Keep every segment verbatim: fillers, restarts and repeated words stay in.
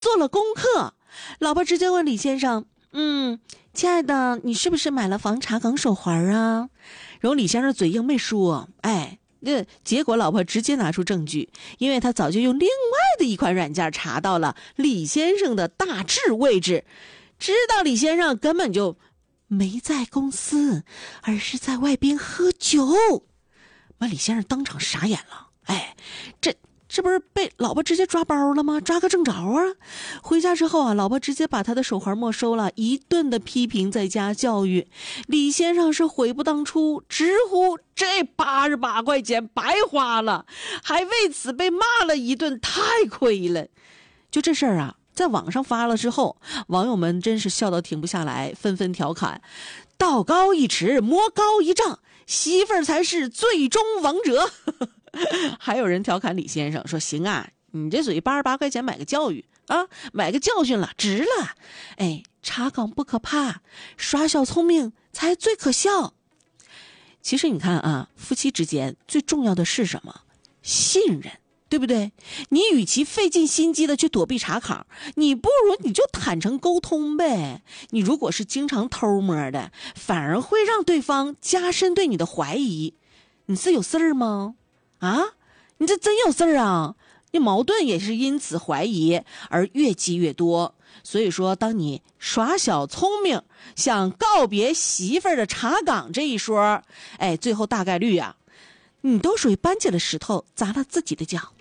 做了功课。老婆直接问李先生，嗯，亲爱的，你是不是买了防查岗手环啊？然后李先生嘴硬没说，哎，那结果老婆直接拿出证据，因为他早就用另外的一款软件查到了李先生的大致位置，知道李先生根本就没在公司，而是在外边喝酒。把李先生当场傻眼了，哎，这这不是被老婆直接抓包了吗？抓个正着啊！回家之后啊，老婆直接把他的手环没收了，一顿的批评在家教育。李先生是悔不当初，直呼这八十八块钱白花了，还为此被骂了一顿，太亏了。就这事儿啊，在网上发了之后，网友们真是笑到停不下来，纷纷调侃：道高一尺，魔高一丈，媳妇儿才是最终王者。还有人调侃李先生说，行啊，你这嘴八十八块钱买个教育啊，买个教训了，值了。哎，查岗不可怕，耍小聪明才最可笑。其实你看啊，夫妻之间最重要的是什么？信任，对不对？你与其费尽心机的去躲避查岗，你不如你就坦诚沟通呗。你如果是经常偷摸的，反而会让对方加深对你的怀疑。你是有事儿吗？啊，你这真有事儿啊！你矛盾也是因此怀疑而越积越多。所以说，当你耍小聪明想告别媳妇儿的查岗这一说，哎，最后大概率啊，你都属于搬起了石头砸了自己的脚。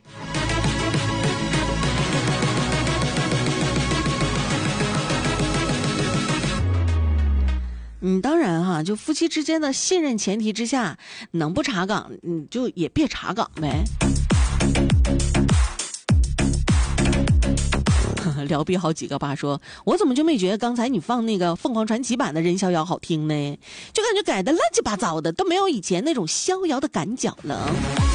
嗯，当然哈，就夫妻之间的信任前提之下，能不查岗，你就也别查岗呗。聊逼好几个吧说，我怎么就没觉得刚才你放那个凤凰传奇版的任逍遥好听呢？就感觉改的乱七八糟的，都没有以前那种逍遥的感脚了。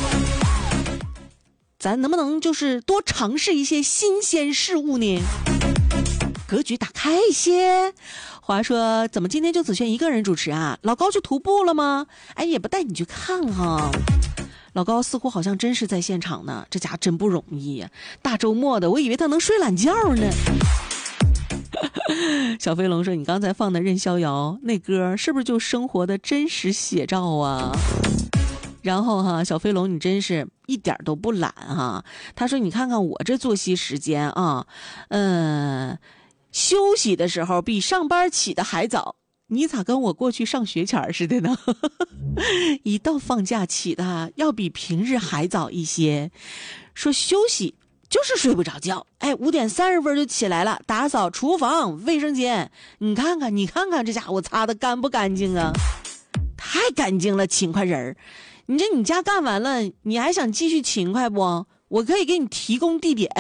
咱能不能就是多尝试一些新鲜事物呢？格局打开一些。话说，怎么今天就只选一个人主持啊？老高去徒步了吗？哎，也不带你去看哈。老高似乎好像真是在现场呢，这家真不容易呀、啊！大周末的，我以为他能睡懒觉呢。小飞龙说：“你刚才放的任逍遥那歌，是不是就生活的真实写照啊？”然后哈，小飞龙你真是一点都不懒哈。他说：“你看看我这作息时间啊，嗯。”休息的时候比上班起的还早，你咋跟我过去上学前似的呢？一到放假起的要比平日还早一些。说休息就是睡不着觉，哎，五点三十分就起来了，打扫厨房、卫生间。你看看，你看看这家伙擦的干不干净啊？太干净了，勤快人儿。你这你家干完了，你还想继续勤快不？我可以给你提供地点。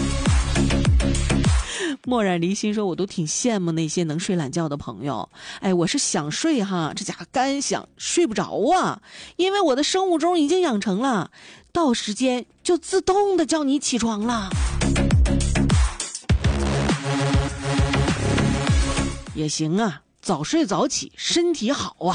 漠然离心说，我都挺羡慕那些能睡懒觉的朋友。哎，我是想睡哈，这家伙干想睡不着啊，因为我的生物钟已经养成了，到时间就自动的叫你起床了。也行啊，早睡早起身体好啊。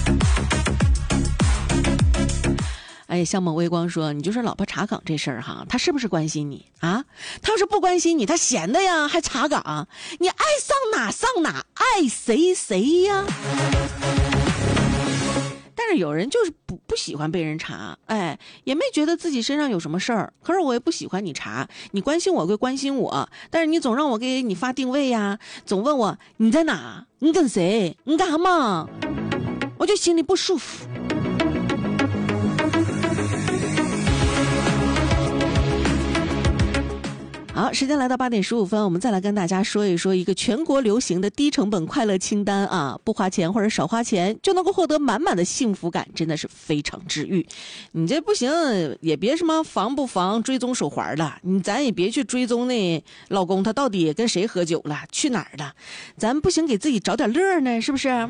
哎，向猛微光说，你就说老婆查岗这事儿哈，他是不是关心你啊？他要是不关心你，他闲的呀，还查岗？你爱上哪上哪，爱谁谁呀。但是有人就是不不喜欢被人查，哎，也没觉得自己身上有什么事儿。可是我也不喜欢你查，你关心我归关心我，但是你总让我给你发定位呀，总问我你在哪，你跟谁，你干什么，我就心里不舒服。好，时间来到八点十五分，我们再来跟大家说一说一个全国流行的低成本快乐清单啊，不花钱或者少花钱就能够获得满满的幸福感，真的是非常治愈。你这不行，也别什么防不防追踪手环了，你咱也别去追踪那老公他到底跟谁喝酒了，去哪儿了，咱不行给自己找点乐呢，是不是？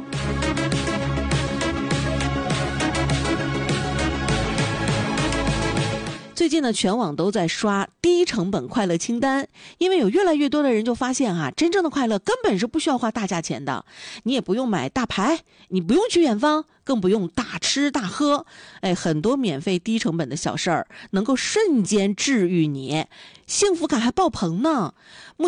最近呢，全网都在刷低成本快乐清单，因为有越来越多的人就发现啊，真正的快乐根本是不需要花大价钱的，你也不用买大牌，你不用去远方，更不用大吃大喝，哎，很多免费低成本的小事儿能够瞬间治愈你，幸福感还爆棚呢。